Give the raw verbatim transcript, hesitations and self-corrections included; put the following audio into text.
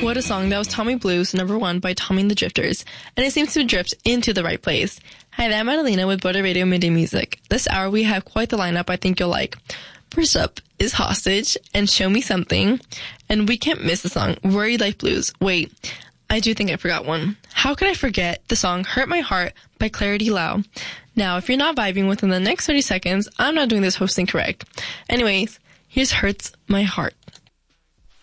What a song. That was Tommy Blues, number one by Tommy and the Drifters, and it seems to drift into the right place. Hi there, I'm Adelina with Border Radio Midday Music. This hour we have quite the lineup I think you'll like. First up is Hostage and Show Me Something, and we can't miss the song Worried Life Blues. Wait, I do think I forgot one. How could I forget the song Hurt My Heart by Clarity Lau? Now, if you're not vibing within the next thirty seconds, I'm not doing this hosting correct. Anyways, here's Hurts My Heart.